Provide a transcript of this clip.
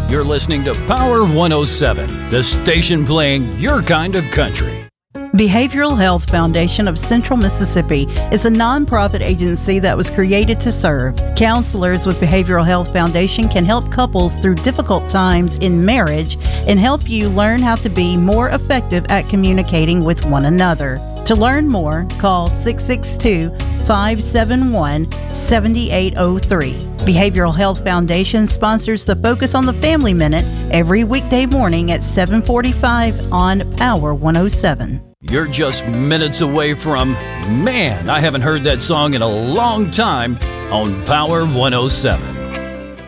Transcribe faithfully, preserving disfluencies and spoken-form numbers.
You're listening to Power one oh seven, the station playing your kind of country. Behavioral Health Foundation of Central Mississippi is a nonprofit agency that was created to serve. Counselors with Behavioral Health Foundation can help couples through difficult times in marriage and help you learn how to be more effective at communicating with one another. To learn more, call six six two, five seven one, seven eight zero three. Behavioral Health Foundation sponsors the Focus on the Family Minute every weekday morning at seven forty-five on Power one oh seven. You're just minutes away from, man, I haven't heard that song in a long time on Power one oh seven.